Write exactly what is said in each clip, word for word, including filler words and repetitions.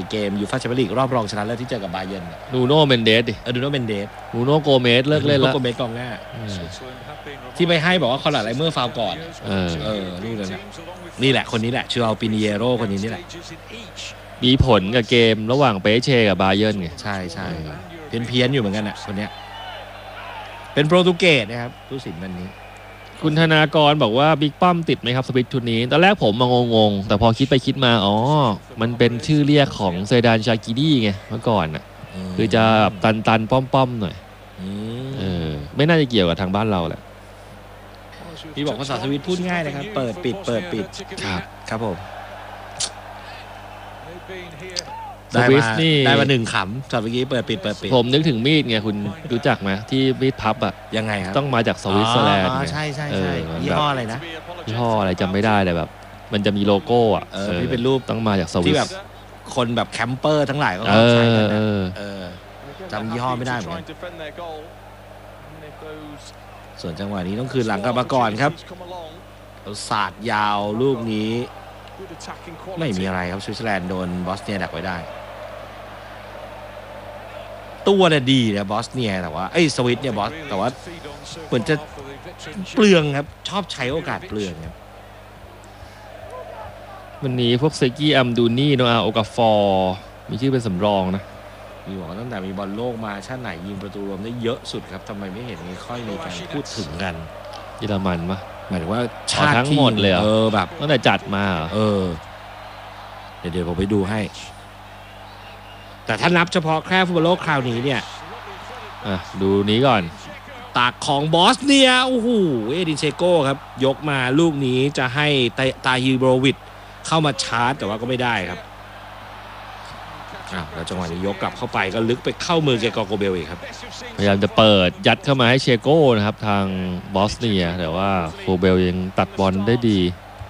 เกมยูฟ่าแชมเปี้ยนลีกรอบรองชนะเลิศที่เจอกับบาเยิร์นนูโน่เมนเดสดิเออนูโน่เมนเดสนูโน่โกเมสเลิกเล่นแล้วโกเมสกองหน้าที่ไปให้บอกว่าคอนราดไรเมอร์ฟาวก่อนเออเออนี่เลยนะนี่แหละคนนี้แหละชูอัลปินิเยโรคนนี้นี่แหละมีผลกับเกมระหว่างเปเช่กับบาเยิร์นไงใช่ใช่เพี้ยนเพี้ยนอยู่เหมือนกันอ่ะคนเนี้ยเป็นโปรตุเกสนะครับผู้สินวันนี้คุณธนากรบอกว่าบิ๊กป้อมติดไหมครับสวิตชุดนี้ตอนแรกผมมางงๆแต่พอคิดไปคิดมาอ๋อมันเป็นชื่อเรียกของเซดานชากิดี้ไงเมื่อก่อนอ่ะคือจะตันตันป้อมป้อมหน่อยเออไม่น่าจะเกี่ยวกับทางบ้านเราแหละพี่บอกภาษาสวิตพูดง่ายนะครับเปิดปิดเปิดปิดครับครับผมสวิสนี่ได้มาหนึ่งขำจากเมื่อกี้เปิดปิดเปิดปิดผมนึกถึงมีดไงคุณรู้จักไหมที่มีดพับอ่ะยังไงครับต้องมาจากสวิตเซอร์แลนด์ใช่ใช่ใช่ยี่ห้ออะไรนะยี่ห้ออะไรจำไม่ได้เลยแบบมันจะมีโลโก้อ่ะเออที่เป็นรูปต้องมาจากสวิตที่แบบคนแบบแคมเปอร์ทั้งหลายก็ใช้กันนะเออจำยี่ห้อไม่ได้เหมือนกันส่วนจังหวะนี้ต้องคืนหลังกลับมาก่อนครับศาสตร์ยาวลูกนี้ไม่มีอะไรครับสวิตเซอร์แลนด์โดนบอสเนียดักไว้ได้ตัวเนี่ยดีนะบอสเนียแต่ว่าไอ้สวิตเนี่ยบอสแต่ว่าเหมือนจะเปลืองครับชอบใช้โอกาสเปลืองครับวันนี้พวกเซกี้อัมดูนี่โนอาโอกาฟอร์มีชื่อเป็นสำรองนะมีบอกตั้งแต่มีบอลโลกมาชาติไหนยิงประตูรวมได้เยอะสุดครับทำไมไม่เห็นมีค่อยมีการพูดถึงกันเยอรมันปะหมายถึงว่าชาติทั้งหมดเลยเออแบบตั้งแต่จัดมาเออเดี๋ยวเดี๋ยวผมไปดูให้แต่ถ้านับเฉพาะแค่ฟุตบอลโลกคราวนี้เนี่ยอ่ะดูนี้ก่อนตากของบอสเนียโอ้โหเอดินเชโก้ครับยกมาลูกนี้จะให้ตาฮิโบรวิชเข้ามาชาร์จแต่ว่าก็ไม่ได้ครับอ้าวแล้วจังหวะนี้ยกกลับเข้าไปก็ลึกไปเข้ามือเกกอโกเบลอีกครับพยายามจะเปิดยัดเข้ามาให้เชโก้นะครับทางบอสเนียแต่ว่าโกเบลยังตัดบอลได้ดี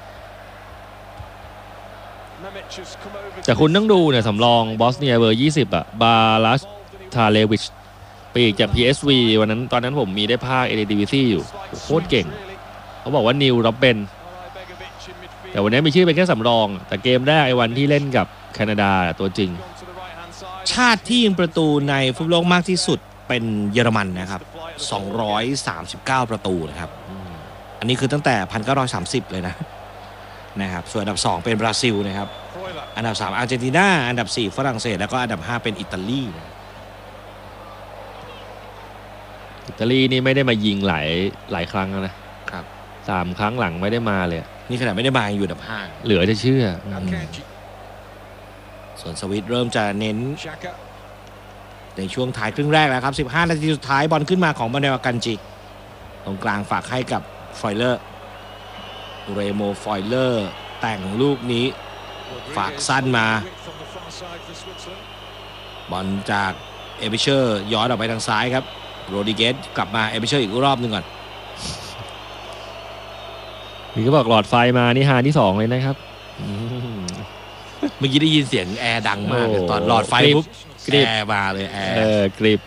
แต่คุณต้องดูเนี่ยสำรองบอสเนียเบอร์ยี่สิบอ่ะบาลัสทาเลวิชปีกจาก พี เอส วี วันนั้นตอนนั้นผมมีได้ภาคเอเดดิวิซี่อยู่โคตรเก่งเขาบอกว่านิวร็อบเบนแต่วันนี้มีชื่อเป็นแค่สำรองแต่เกมแรกไอ้วันที่เล่นกับแคนาดาตัวจริงชาติที่ยิงประตูในฟุตบอลโลกมากที่สุดเป็นเยอรมันนะครับสองร้อยสามสิบเก้าประตูนะครับอันนี้คือตั้งแต่หนึ่งพันเก้าร้อยสามสิบเลยนะนะครับส่วนอันดับสองเป็นบราซิลนะครับอันดับสามอาร์เจนตินาอันดับสี่ฝรั่งเศสแล้วก็อันดับห้าเป็นอิตาลีนะอิตาลีนี่ไม่ได้มายิงหลายหลายครั้งนะครับสามครั้งหลังไม่ได้มาเลยนี่ขนาดไม่ได้มาอยู่อันดับห้าเหลือจะเชื่อส่วนสวิตเริ่มจะเน้นในช่วงท้ายครึ่งแรกแล้วครับสิบห้านาทีสุดท้ายบอลขึ้นมาของบาเนลกันจิตรงกลางฝากให้กับฟอยเลอร์เรโมฟอยเลอร์แต่งลูกนี้ฝากสั้นมาบอลจากเอเบเชอร์ย้อนออกไปทางซ้ายครับโรดิเกสกลับมาเอเบเชอร์อีกรอบหนึ่งก่อนมีก็บอกหลอดไฟมานี่ฮาที่สองเลยนะครับเมื่อกี้ได้ยินเสียงแอร์ดังมากตอนหลอดไฟปุ๊บแอร์มาเลยแอร์เออกริบ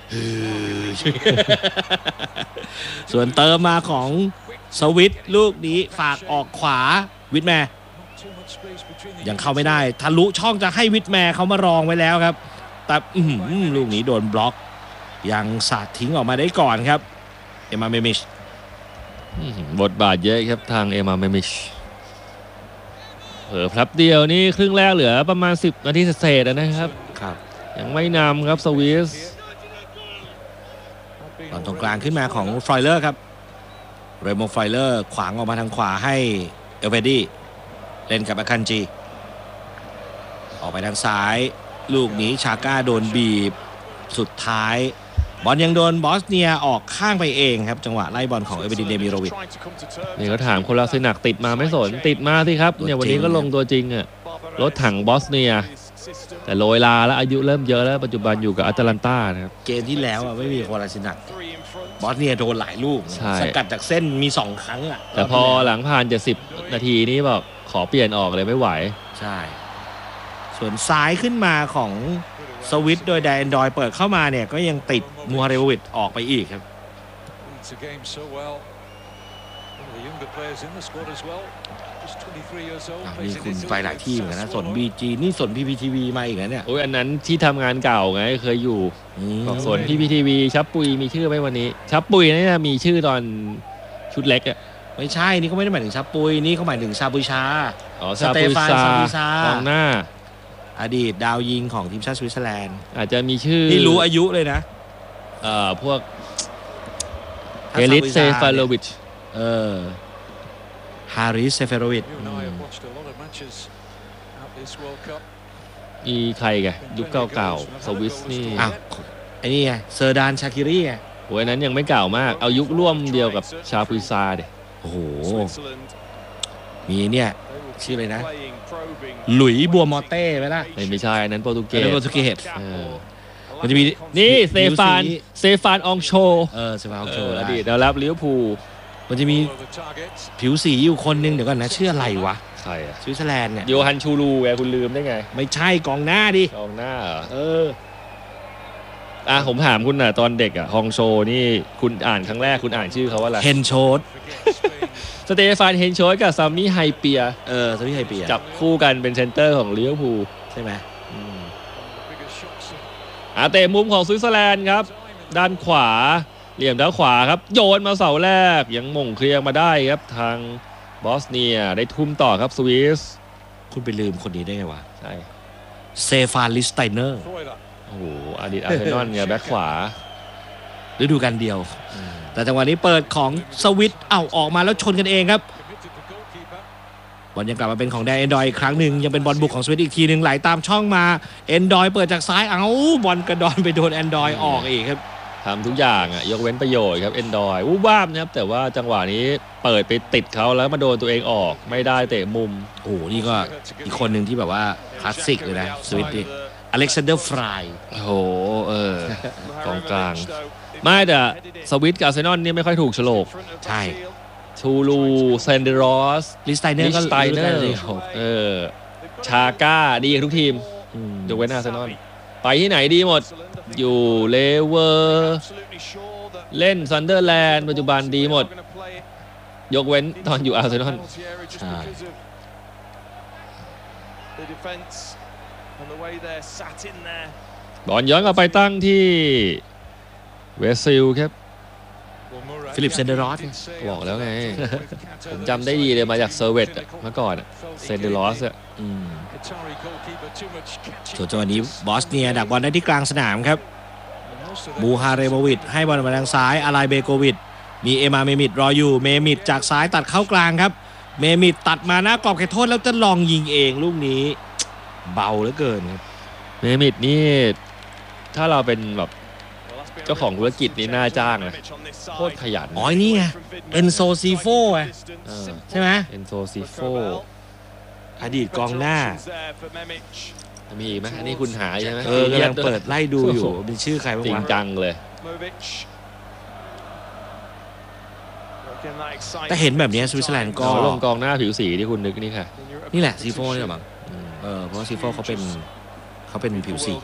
ส่วนเติมมาของสวิตลูกนี้ฝากออกขวาวิทแมร์ยังเข้าไม่ได้ทะลุช่องจะให้วิทแมร์เขามารองไว้แล้วครับแต่ลูกนี้โดนบล็อกยังสาดทิ้งออกมาได้ก่อนครับเอมาเมมิชบทบาทเยอะครับทางเอมาเมมิชเผลอพลับเดียวนี่ครึ่งแรกเหลือประมาณสิบนาทีเศษนะครับครับยังไม่นำครับสวิสตอนตรงกลางขึ้นมาของฟลอยเลอร์ครับเรโมฟลอยเลอร์ขวางออกมาทางขวาให้เอลเวดี้เล่นกับอาคันจีออกไปทางซ้ายลูกนี้ชาก้าโดนบีบสุดท้ายบอลยังโดนบอสเนียออกข้างไปเองครับจังหวะไล่บอลของเอเวดินเดมิโรวิชนี่เขาถามคนลาซินักติดมาไม่สนติดมาสิครับเนี่ยวันนี้ก็ลงตัวจริงอ่ะรถถังบอสเนียแต่โรยลาแล้วอายุเริ่มเยอะแล้วปัจจุบันอยู่กับแอตแลนตานะครับเกมที่แล้วอ่ะไม่มีคนลาซินักบอสเนียโดนหลายลูกสกัดจากเส้นมีสองครั้งอ่ะแต่พอหลังผ่านจะสิบนาทีนี้บอกขอเปลี่ยนออกเลยไม่ไหวใช่ส่วนซ้ายขึ้นมาของสวิตโดยไดแอนดอยเปิดเข้ามาเนี่ยก็ยังติดมูฮาเรวิชออกไปอีกครับนี่คุณไปหลายที่เหมือนกันนะสน บี จี นี่สน พี พี ที วี มาอีกแล้วเนี่ยโอ้ยอันนั้นที่ทำงานเก่าไงเคยอยู่บอกสวนพีพีทีวีชับปุยมีชื่อไหมวันนี้ชับปุยนี่มีชื่อตอนชุดเล็กอะไม่ใช่นี่เขาไม่ได้หมายถึงชับปุยนี่เขาหมายถึงซาบุชาอ๋อซาปุยซากองหน้าอดีตดาวยิงของทีมชาติสวิตเซอร์แลนด์อาจจะมีชื่อนี่รู้อายุเลยนะเอ่อพวกเอลิสเซฟาโลวิชเออฮาริสเซฟาโลวิชมีใครแกยุคเก่าๆสวิสนี่อ้าวไอ้นี่ไงเซอร์ดานชาคิรีไงโอ้ยนั้นยังไม่เก่ามากเอายุคร่วมเดียวกับชาปุยซาเด็โอ้โหมีเนี่ยชื่ออะไรนะหลุยบัวมอเต้ไหมล่ะไม่ใช่นั้นโปรตุเกสโปรตุเกสมันจะมีนี่เซฟานเซฟานองโชเออเซฟานองโชอดีตแล้วรับลิเวอร์พูลมันจะมีผิวสีอยู่คนนึงเดี๋ยวก่อนนะชื่ออะไรวะใครอะสวิตเซอร์แลนด์เนี่ยโยฮันชูรูไงคุณลืมได้ไงไม่ใช่กองหน้าดิกองหน้าเอออ่ะผมถามคุณน่ะตอนเด็กอ่ะฮองโชนี่คุณอ่านครั้งแรกคุณอ่านชื่อเขาว่าอะไรเฮนโชดสเตฟานเฮนโชดกับซามิไฮเปียเออซามิไฮเปียจับคู่กันเป็นเซนเตอร์ของลิเวอร์พูลใช่ไหมอ่ะเตะมุมของสวิตเซอร์แลนด์ครับด้านขวาเหลี่ยมด้านขวาครับโยนมาเสาแรกยังหม่งเคลียร์มาได้ครับทางบอสเนียได้ทุ่มต่อครับสวิสคุณไปลืมคนนี้ได้ไงวะใช่เซฟานลิสไตเนอร์โอ้โหอดีตอาร์เซนอลไงแบ็คขวาฤดูกาลเดียวแต่จังหวะนี้เปิดของสวิตเอ้าออกมาแล้วชนกันเองครับบอลยังกลับมาเป็นของแดนเอนดอยอีกครั้งหนึ่งยังเป็นบอลบุกของสวิตอีกทีหนึ่งไหลตามช่องมาเอนดอยเปิดจากซ้ายเอ้าบอลกระดอนไปโดนเอนดอยออกอีกครับทำทุกอย่างอ่ะยกเว้นประโยชน์ครับเอนดอยวูบว้ามนะครับแต่ว่าจังหวะนี้เปิดไปติดเขาแล้วมาโดนตัวเองออกไม่ได้เตะมุมโอ้นี่ก็อีกคนหนึ่งที่แบบว่าคลาสสิกเลยนะสวิตนี่อเล็กซานเดอร์ฟรายโอ้โหเออกองกลางไม่แต่สวิตกับอาร์เซนอลนี่ไม่ค่อยถูกโฉลกใช่ชูลูเซนเดรอสลิสไตเนอร์ก็ลิสไตเนอร์เออชาก้าดีกับทุกทีมยกเว้นอาร์เซนอลไปที่ไหนดีหมดอยู่เลเวอร์เล่นซันเดอร์แลนด์ปัจจุบันดีหมดยกเว้นตอนอยู่อาร์เซนอลบอลย้อนกลับไปตั้งที่เวสซิลครับฟิลิปเซนเดอรอสบอกแล้วไงผมจำได้ดีเลยมาจากเซอร์เวตเมื่อก่อนเซนเดอรอสอ่ะส่วนจังหวะนี้บอสเนียดักบอลได้ที่กลางสนามครับมูฮาเรโมวิชให้บอลมาทางซ้ายอาไลเบโกวิชมีเอมาเมมิดรออยู่เมมิดจากซ้ายตัดเข้ากลางครับเมมิดตัดมาหน้ากรอบเขตโทษแล้วจะลองยิงเองลูกนี้เบาเหลือเกินครับเมมิดนี่ถ้าเราเป็นแบบเจ้าของธุรกิจนี่น่าจ้างนะโคตรขยันอ๋อนี่ไงเอนโซซีโฟไงใช่ไหมเอนโซซีโฟอดีตกองหน้ามีอีกไหมอันนี้คุณหาใช่ไหมเออกำลังเปิดไล่ดูอยู่เป็นชื่อใครบ้างจริงจังเลยแต่เห็นแบบนี้สวิตเซอร์แลนด์ก็ลงกองหน้าผิวสีที่คุณนึกนี่ค่ะนี่แหละซีโฟนี่แหละมั้งเออเพราะซีโฟเขาเป็นเขาเป็นผิวสี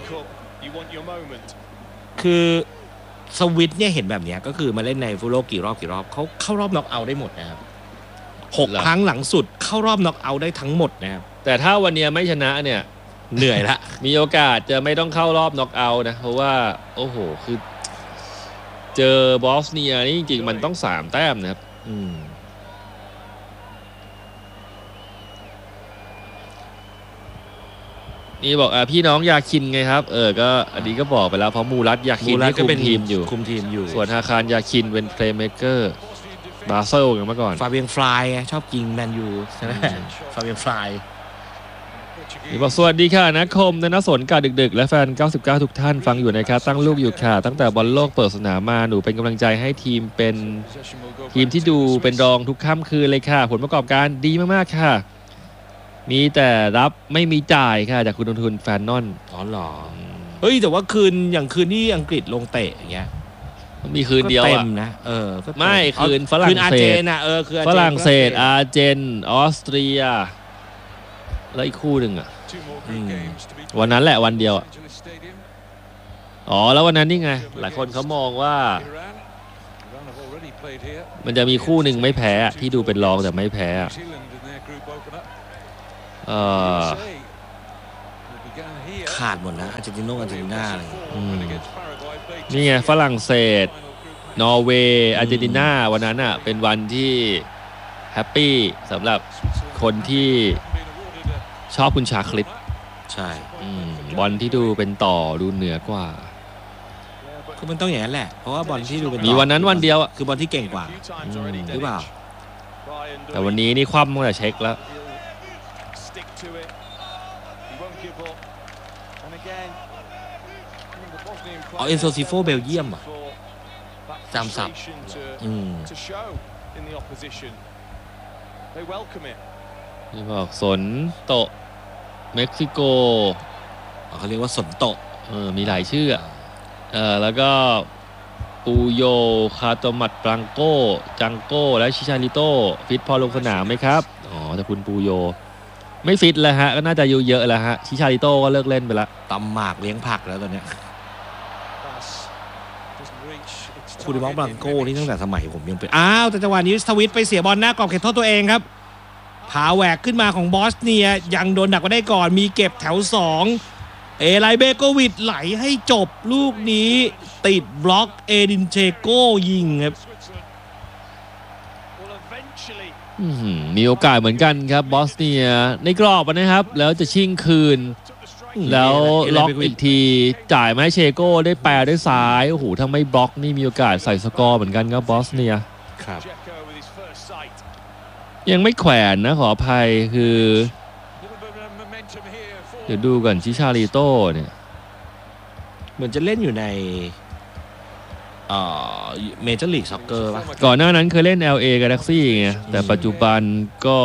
คือสวิตเนี่ยเห็นแบบนี้ก็คือมาเล่นในฟุตบอลกี่รอบกี่รอบเขาเข้ารอบน็อกเอาท์ได้หมดนะครับหกครั้งหลังสุดเข้ารอบน็อกเอาท์ได้ทั้งหมดนะครับแต่ถ้าวันนี้ไม่ชนะเนี่ยเหนื่อยละมีโอกาสจะไม่ต้องเข้ารอบน็อกเอาท์นะเพราะว่าโอ้โหคือเจอบอสเนียนี่จริงๆมันต้องสามแต้มนะครับนี่บอกอ่ะพี่น้องยาคินไงครับเออก็อันนี้ก็บอกไปแล้วเพราะมูรัตยาคินที่คุมทีมอยู่คุมทีมอยู่ส่วนธนาคารยาคินเป็นเพลย์เมเกอร์บาเซลอย่างเมื่อก่อนฟาเบียนฟลายชอบยิงแมนยูใช่ไหมฟาเบียนฟลายนี่บอกสวัสดีค่ะนะคมนะสนกาดึกๆและแฟนเก้าสิบเก้าทุกท่านฟังอยู่นะครับตั้งลูกอยู่ค่ะตั้งแต่บอลโลกเปิดสนามมาหนูเป็นกำลังใจให้ทีมเป็นทีมที่ดูเป็นรองทุกค่ำคืนเลยค่ะผลประกอบการดีมากๆค่ะมีแต่รับไม่มีจ่ายค่ะจากคุณลงทุนแฟนนอนอ๋อเหรอเฮ้ยแต่ว่าคืนอย่างคืนที่อังกฤษลงเตะอย่างเงี้ยมีคืนเดียวเต็มนะเออไม่คืนฝรั่งเศสนะเออคือฝรั่งเศสอาร์เจนออสเตรียแล้วอีกคู่หนึ่งอ่ะวันนั้นแหละวันเดียวอ๋อแล้ววันนั้นนี่ไงหลายคนเขามองว่ามันจะมีคู่หนึ่งไม่แพ้ที่ดูเป็นรองแต่ไม่แพ้เอ่อขาดหมดนะอาร์เจนตินาอาร์เจนตินาอะไรนี่ไงฝรั่งเศสนอร์เวย์อาร์เจนตินาวันนั้นอ่ะเป็นวันที่แฮปปี้สำหรับคนที่ชอบคุณชาคลิปใช่บอลที่ดูเป็นต่อดูเหนือกว่าคือมันต้องอย่างนั้นแหละเพราะว่าบอลที่ดูเป็นมีวันนั้นวันเดียวอ่ะคือบอลที่เก่งกว่าหรือเปล่าแต่วันนี้นี่คว่ำตั้งแต่เช็คแล้วอ๋อเอนโซซิโฟเบลเยียมอ่ะจำศัพท์อืมนี่บอกสนโตะเม็กซิโกเขาเรียกว่าสนโตะเออมีหลายชื่ออ่ะเออแล้วก็ปูโยคาโตมัดปรังโกจังโกและชิชาริโตฟิตพอลงสนามไหมครับอ๋อแต่คุณปูโยไม่ฟิตแล้วฮะก็น่าจะอายุเยอะแล้วฮะชิชาริโตก็เลิกเล่นไปละตำหมากเลี้ยงผักแล้วตอนเนี้ยคูดิมอกบรังโก้นี่ตั้งแต่สมัยผมยังเป็นอ้าวแต่จังหวะนี้สวิตไปเสียบอลหน้ากรอบเขตโทษตัวเองครับผาแหวกขึ้นมาของบอสเนียยังโดนดักมาได้ก่อนมีเก็บแถวสองเอไลเบโกวิดไหลให้จบลูกนี้ติดบล็อกเอดินเชโกยิงครับมีโอกาสเหมือนกันครับบอสเนียในกรอบนะครับแล้วจะชิงคืนแล้วล็อกอีกทีจ่ายมาให้เชโก้ได้แปรด้วยซ้ายโอ้โหถ้าไม่บล็อกนี่มีโอกาสใส่สกอร์เหมือนกันครับบอสเนียครับยังไม่แขวนนะขออภัยคือเดี๋ยวดูก่อนชิชาริโต้เนี่ยเหมือนจะเล่นอยู่ในเอ่อเมเจอร์ลีกซ็อกเกอร์ป่ะก่อนหน้านั้นเคยเล่น แอล เอ Galaxy ไงแต่ปัจจุบันก็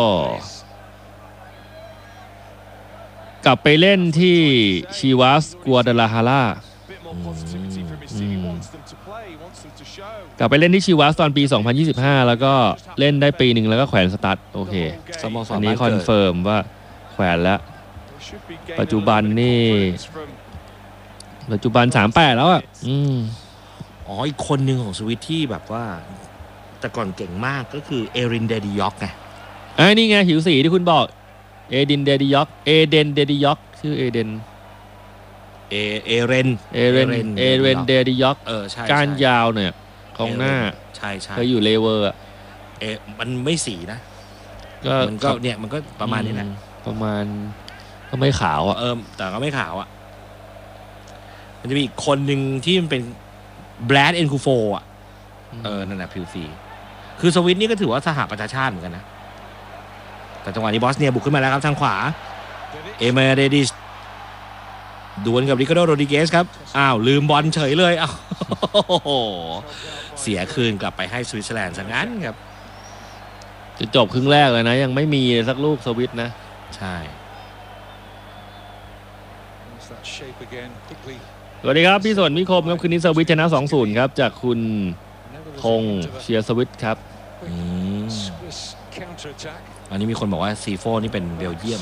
กลับไปเล่นที่ชีวัสกัวดาลาฮาร่ากลับไปเล่นที่ชีวัสตอนปีสองพันยี่สิบห้าแล้วก็เล่นได้ปีหนึ่งแล้วก็แขวนสตาร์ทโอเคอันนี้คอนเฟิร์มว่าแขวนแล้วปัจจุบันนี่ปัจจุบันสามสิบแปดแล้วอ่ะอืมอ๋ออีกคนหนึ่งของสวิตที่แบบว่าแต่ก่อนเก่งมากก็คือเอรินเดดิยอกไงไอ้นี่ไงหิวสีที่คุณบอกเอดินเดดิยอกเอเดนเดดิยอกชื่อเอเดนเอเอเรนเอเรนเอเรนเดดิยอกเออใช่การยาวเนี่ยกองหน้าใช่ใช่เคยอยู่เลเวอร์อ่ะเอมันไม่สีนะก็มันก็เนี่ยมันก็ประมาณนี้แหละประมาณก็ไม่ขาวอ่ะเออแต่ก็ไม่ขาวอ่ะมันจะมีอีกคนหนึ่งที่มันเป็นแบรดเอ็นคูโฟอ่ะเออนั่นแหละผิวสีคือสวิตนี่ก็ถือว่าสหประชาชาติเหมือนกันนะแต่จังหวะนี้บอสเนียบุกขึ้นมาแล้วครับทางขวาเอเมเรดิสดวลกับริคาร์โดโรดิเกสครับอ้าวลืมบอลเฉยเลยอ้าวเสียคืนกลับไปให้สวิตเซอร์แลนด์ซะงั้นครับจะจบครึ่งแรกเลยนะยังไม่มีสักลูกสวิตนะใช่สวัสดีครับพี่สนมิคมครับคืนนี้สวิตชนะ สองศูนย์ ครับจากคุณธงเชียร์สวิตครับอันนี้มีคนบอกว่าซีโฟนี่เป็นเบลเยียม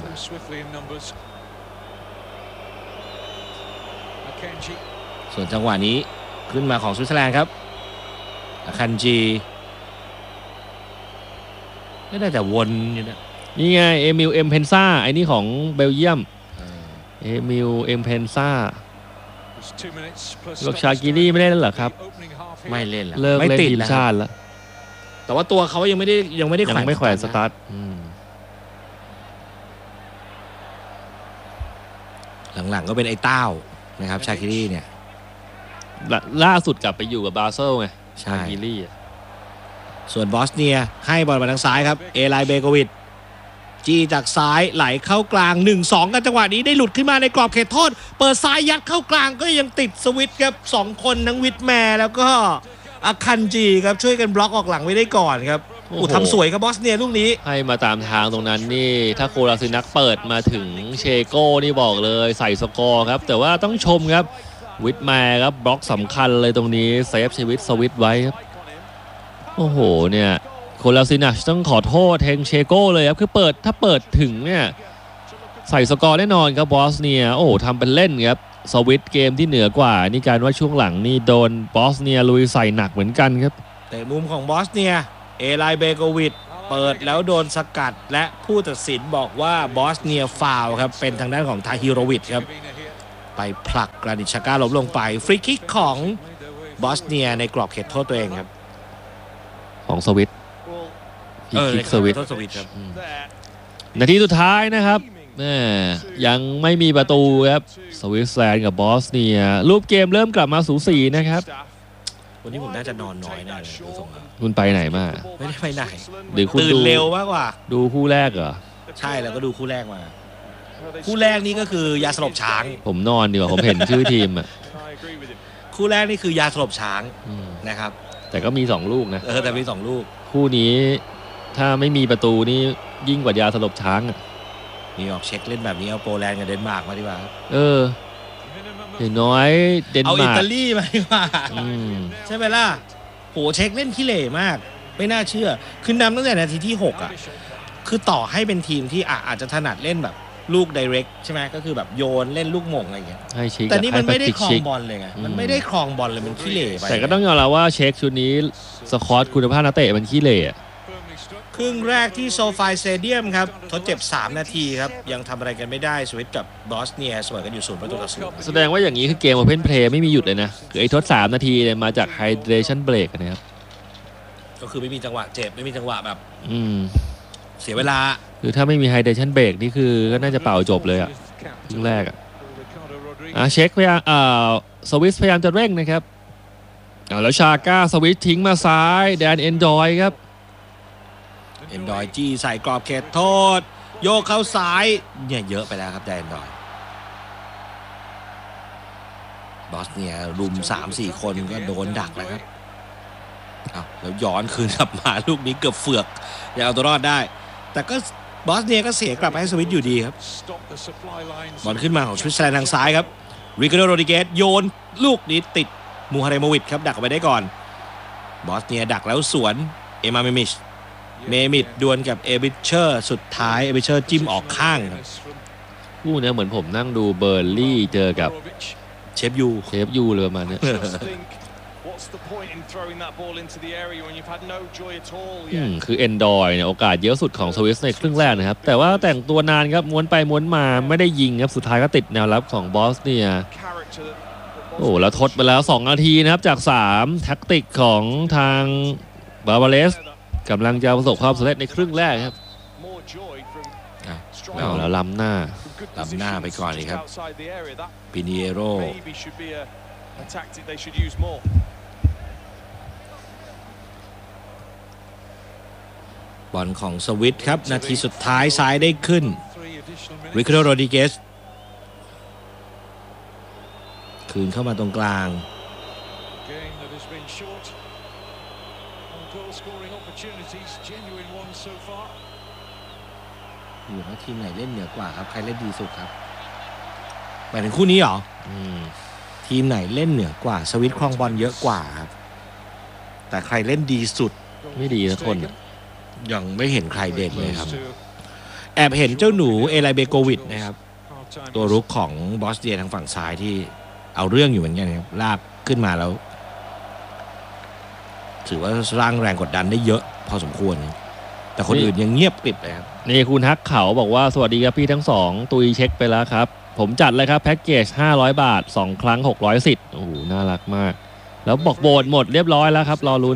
ส่วนจังหวะนี้ขึ้นมาของสวิตเซอร์แลนด์ครับอาคันจีไม่ได้แต่วนอยู่นะนี่ไงเอมิลเอ็มเพนซ่าไอ้นี่ของเบลเยียมเอมิลเอ็มเพนซ่าลูกชากิลี่ไม่ได้แล้วเหรอครับไม่เล่นแล้วเลิกเล่นทีมชาติแล้วแต่ว่าตัวเขายังไม่ได้ยังไม่ได้แขวนไม่แขวนสตาร์ทหลังๆก็เป็นไอ้เต้านะครับชาคิลี่เนี่ยล่าสุดกลับไปอยู่กับบาเซลไงชาคิลี่ส่วนบอสเนียให้บอลมาทางซ้ายครับเอไลเบโกวิดจีจากซ้ายไหลเข้ากลาง หนึ่งสอง กันจังหวะนี้ได้หลุดขึ้นมาในกรอบเขตโทษเปิดซ้ายยัดเข้ากลางก็ยังติดสวิตครับสองคนทั้งวิทแมร์แล้วก็อาคันจีครับช่วยกันบล็อกออกหลังไว้ได้ก่อนครับโอ้ทำสวยครับบอสเนียลูกนี้ให้มาตามทางตรงนั้นนี่ถ้าโคลาซินักเปิดมาถึงเชโก้นี่บอกเลยใส่สกอร์ครับแต่ว่าต้องชมครับวิทแมร์ครับบล็อกสำคัญเลยตรงนี้เซฟชีวิตสวิตไว้ครับโอ้โหเนี่ยโคลาซินัชต้องขอโทษเทงเชโก้เลยครับคือเปิดถ้าเปิดถึงเนี่ยใส่สกอร์แน่นอนครับบอสเนียโอ้โหทำเป็นเล่นครับสวิตเกมที่เหนือกว่านี่การว่าช่วงหลังนี่โดนบอสเนียลุยใส่หนักเหมือนกันครับแต่มุมของบอสเนียเอไลเบโกวิดเปิดแล้วโดนสกัดและผู้ตัดสินบอกว่าบอสเนียฟาวล์ครับเป็นทางด้านของทาฮิโรวิชครับไปผลักกรานิชาก้าล้มลงไปฟรีคิกของบอสเนียในกรอบเขตโทษตัวเองครับของสวิตพีคิกสวิตสวิตครับนาทีสุดท้ายนะครับยังไม่มีประตูครับสวิตเซอร์แลนด์กับบอสเนียรูปเกมเริ่มกลับมาสูสีนะครับวันนี้ผมน่าจะนอนน้อยแน่เลยดูทรงคุณไปไหนมาไม่ได้ไปไหนหรือคุณตื่นเร็วมากกว่าดูคู่แรกเหรอใช่แล้วก็ดูคู่แรกมาคู่แรกนี่ก็คือยาสลบช้างผมนอนดีกว่าผมเห็นชื่อทีมอ่ะคู่แรกนี่คือยาสลบช้างนะครับแต่ก็มีสองลูกนะเออแต่มีสองลูกคู่นี้ถ้าไม่มีประตูนี่ยิ่งกว่ายาสลบช้างอ่ะนี่ออกเช็คเล่นแบบนี้เอาโปแลนด์กับเดนมาร์กมาดีกว่าเอออย่างน้อยเดนมาร์กเอาอิตาลีมาดีกว่าใช่ไหมล่ะโหเช็คเล่นขี้เหร่มากไม่น่าเชื่อคือนำตั้งแต่นาทีที่หกอ่ะคือต่อให้เป็นทีมที่อาจจะถนัดเล่นแบบลูกไดเรกใช่ไหมก็คือแบบโยนเล่นลูกหม่งอะไรอย่างเงี้ยแต่นี่มันไม่ได้ครองบอลเลยไงมันไม่ได้ครองบอลเลยมันขี้เหร่ไปแต่ก็ต้องยอมรับว่าเช็คชุดนี้สควอตคุณภาพนักเตะมันขี้เหร่ครึ่งแรกที่โซฟาสเตเดียมครับทดเจ็บสามนาทีครับยังทำอะไรกันไม่ได้สวิตกับบอสเนียเสมอกันอยู่ศูนย์ประตูต่อศูนย์แสดงว่าอย่างนี้คือเกมโอเพนเพลย์ไม่มีหยุดเลยนะคือไอ้ทดสามนาทีเนี่ยมาจากไฮเดรชั่นเบรกนะครับก็คือไม่มีจังหวะเจ็บไม่มีจังหวะแบบอืมเสียเวลาคือถ้าไม่มีไฮเดรชั่นเบรกนี่คือก็น่าจะเป่าจบเลยอ่ะครึ่งแรกอ่ะอ่ะเช็คพยายามอ่าสวิสพยายามจะเร่งนะครับอ่าแล้วชาก้าสวิสทิ้งมาซ้ายแดนเอนดอยครับเอนดอยจี้ใส่กรอบเขตโทษโยกเข้าซ้ายเนี่ยเยอะไปแล้วครับแดนดอยบอสเนี่ยรุม สามสี่ คนก็โดนดักแล้วครับเอาแล้วย้อนคืนกลับมาลูกนี้เกือบเฟือกยังเอาตัวรอดได้แต่ก็บอสเนียก็เสียกลับไปให้สวิตอยู่ดีครับบอลขึ้นมาของสวิตเซอร์แลนด์ทางซ้ายครับริคาร์โด โรดริเกสโยนลูกนี้ติดมูฮาเรโมวิชครับดักเอาไปได้ก่อนบอสเนียดักแล้วสวนเอมาเมมิชเมมิดดวลกับเอบิเชอร์สุดท้ายเอบิเชอร์จิ้มออกข้างครับคู่นี้เหมือนผมนั่งดูเบอร์ลี่เจอกับเชฟยูเชฟยูเลยประมาณนี้คือเอนดอยเนี่ยโอกาสเยอะสุดของสวิสในครึ่งแรกนะครับแต่ว่าแต่งตัวนานครับม้วนไปม้วนมาไม่ได้ยิงครับสุดท้ายก็ติดแนวรับของบอสเนียโอ้แล้วทดไปแล้วสองนาทีนะครับจากสามแท็กติกของทางบาบาเลสกำลังจะประสบความสำเร็จในครึ่งแรกครับเอาแล้วล้ำหน้าล้ำหน้าไปก่อนเลยครับปินิเอโรบอลของสวิตครับนาทีสุดท้ายซ้ายได้ขึ้นริคาร์โด โรดริเกสคืนเข้ามาตรงกลางอยู่ว่าทีมไหนเล่นเหนือกว่าครับใครเล่นดีสุดครับหมายถึงคู่นี้เหรอทีมไหนเล่นเหนือกว่าสวิตครองบอลเยอะกว่าครับแต่ใครเล่นดีสุดไม่ดีทุกคนยังไม่เห็นใครเด่นเลยครับแอบเห็นเจ้าหนูเอไลเบโกวิชนะครับตัวรุกของบอสเนียทางฝั่งซ้ายที่เอาเรื่องอยู่เหมือนกันครับลากขึ้นมาแล้วถือว่าสร้างแรงกดดันได้เยอะพอสมควรแต่คนอื่นยังเงียบกริบเลยครับนี่คุณฮักเขาบอกว่าสวัสดีครับพี่ทั้งสองตุยเช็คไปแล้วครับผมจัดเลยครับแพ็กเกจห้าร้อยบาทสองครั้งหกร้อยสิทธิ์โอ้โหน่ารักมากแล้วบอกโบนหมดเรียบร้อยแล้วครับรอลุ้น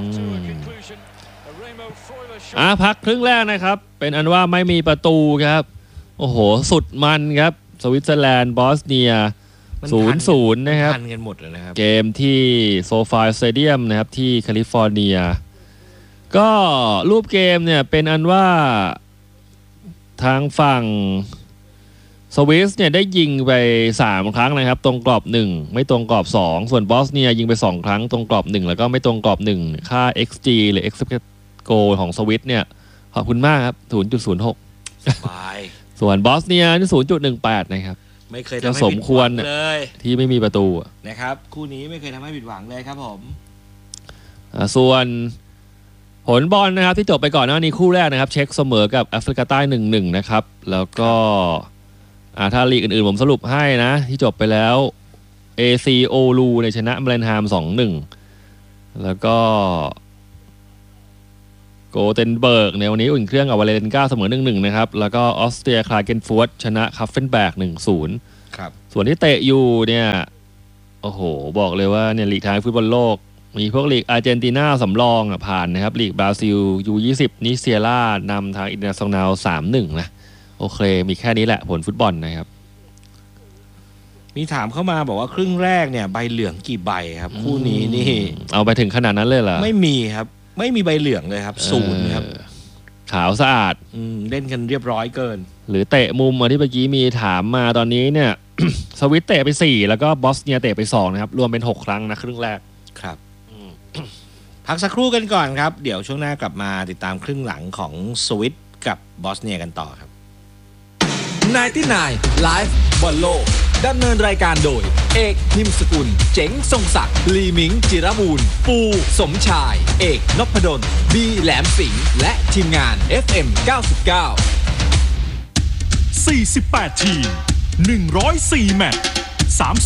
อ่ะพักครึ่งแรกนะครับเป็นอันว่าไม่มีประตูครับโอ้โหสุดมันครับสวิตเซอร์แลนด์บอสเนียศูนย์ศูนย์นะครับทันกันหมดเลยนะครับเกมที่โซฟาสเตเดียมนะครับที่แคลิฟอร์เนียก็รูปเกมเนี่ยเป็นอันว่าทางฝั่งสวิสเนี่ยได้ยิงไปสามครั้งนะครับตรงกรอบหนึ่งไม่ตรงกรอบสองส่วนบอสเนียยิงไปสองครั้งตรงกรอบหนึ่งแล้วก็ไม่ตรงกรอบหนึ่งค่า เอ็กซ์ จี หรือ expected goal ของสวิสเนี่ยขอบคุณมากครับ ศูนย์จุดศูนย์หกสบายส่วนบอสเนียนี่ ศูนย์จุดหนึ่งแปด นะครับไม่เคยทำให้ผิดหวังเลยที่ไม่มีประตูนะครับคู่นี้ไม่เคยทำให้ผิดหวังเลยครับผมส่วนผลบอลนะครับที่จบไปก่อนหน้านี้คู่แรกนะครับเช็คเสมอกับแอฟริกาใต้ หนึ่งหนึ่ง นะครับแล้วก็ถ้าลีกอื่นๆผมสรุปให้นะที่จบไปแล้ว เอ ซี โอ ลูในชนะเบรนท์แฮม สองหนึ่ง แล้วก็โกเทนเบิร์กในวันนี้อุ่นเครื่องกับวาเลนกาเสมอ หนึ่งหนึ่ง นะครับแล้วก็ออสเตรียคลาเกนฟูร์ตชนะคัฟเฟนแบก หนึ่งศูนย์ครับส่วนที่เตะอยู่เนี่ยโอ้โหบอกเลยว่าเนี่ยลีกไทยฟุตบอลโลกมีพวกลีกอาร์เจนตินาสำรองอ่ะผ่านนะครับลีกบราซิล ยู ยี่สิบ นิเซียร่านำทางอินเตอร์เนชั่นแนล สามหนึ่ง นะโอเคมีแค่นี้แหละผลฟุตบอลนะครับมีถามเข้ามาบอกว่าครึ่งแรกเนี่ยใบเหลืองกี่ใบครับคู่นี้นี่เอาไปถึงขนาดนั้นเลยเหรอไม่มีครับไม่มีใบเหลืองเลยครับศูนย์ครับขาวสะอาดเล่นกันเรียบร้อยเกินหรือเตะมุมที่เมื่อกี้มีถามมาตอนนี้เนี่ย สวิตเตะไปสี่แล้วก็บอสเนียเตะไปสองนะครับรวมเป็นหกครั้งนะครึ่งแรกครับ พักสักครู่กันก่อนครับเดี๋ยวช่วงหน้ากลับมาติดตามครึ่งหลังของสวิตกับบอสเนียกันต่อครับไนน์ตี้ไนน์ Live บอลโลกดำเนินรายการโดยเอกพิมพ์สกุลเจ๋งทรงศักดิ์ลีมิงจิรบูรณ์ปูสมชายเอกนพดลบีแหลมสิงห์และทีมงาน เอฟ เอ็ม เก้าสิบเก้าสี่สิบแปด ทีมหนึ่งร้อยสี่แมตช์